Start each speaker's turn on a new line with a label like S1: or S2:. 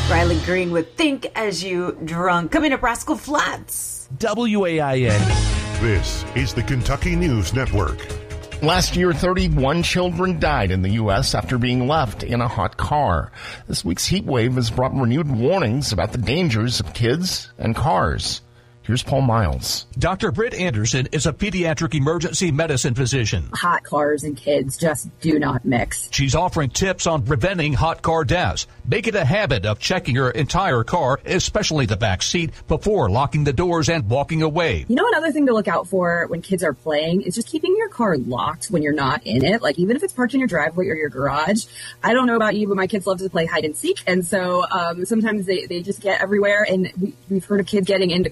S1: Riley Green with Think As You Drunk. Coming up, Rascal Flatts.
S2: WAIN.
S3: This is the Kentucky News Network.
S4: Last year, 31 children died in the U.S. after being left in a hot car. This week's heat wave has brought renewed warnings about the dangers of kids and cars. Here's Paul Miles.
S5: Dr. Britt Anderson is a pediatric emergency medicine physician.
S6: Hot cars and kids just do not mix.
S5: She's offering tips on preventing hot car deaths. Make it a habit of checking your entire car, especially the back seat, before locking the doors and walking away.
S6: You know, another thing to look out for when kids are playing is just keeping your car locked when you're not in it. Like, even if it's parked in your driveway or your garage. I don't know about you, but my kids love to play hide and seek. And so sometimes they just get everywhere. And we've heard of kids getting into